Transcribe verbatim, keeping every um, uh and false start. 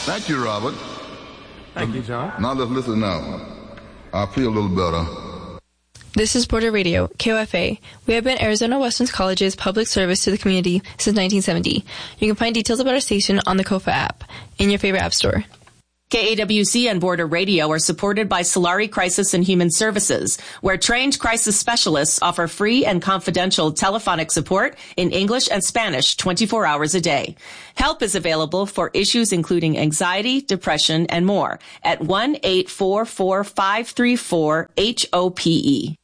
Thank you, Robert. Thank you, John. Now let's listen now. I feel a little better. This is Border Radio, K O F A. We have been Arizona Western College's public service to the community since nineteen seventy. You can find details about our station on the Kofa app in your favorite app store. K A W C and Border Radio are supported by Solari Crisis and Human Services, where trained crisis specialists offer free and confidential telephonic support in English and Spanish twenty-four hours a day. Help is available for issues including anxiety, depression, and more at one eight four four, five three four, H O P E.